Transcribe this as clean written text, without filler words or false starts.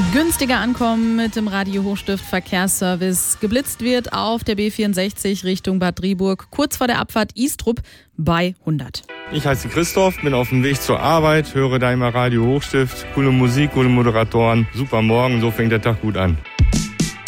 Günstiger ankommen mit dem Radio Hochstift Verkehrsservice. Geblitzt wird auf der B64 Richtung Bad Driburg, kurz vor der Abfahrt Istrup bei 100. Ich heiße Christoph, bin auf dem Weg zur Arbeit, höre da immer Radio Hochstift. Coole Musik, coole Moderatoren, super Morgen, so fängt der Tag gut an.